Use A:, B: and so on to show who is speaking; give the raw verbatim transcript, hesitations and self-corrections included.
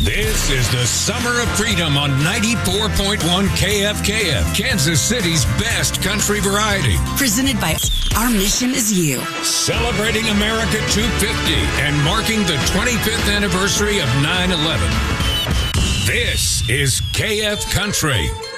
A: This is the Summer of Freedom on ninety-four point one K F K F, Kansas City's best country variety.
B: Presented by Our Mission Is You.
A: Celebrating America two fifty and marking the twenty-fifth anniversary of nine eleven. This is K F Country.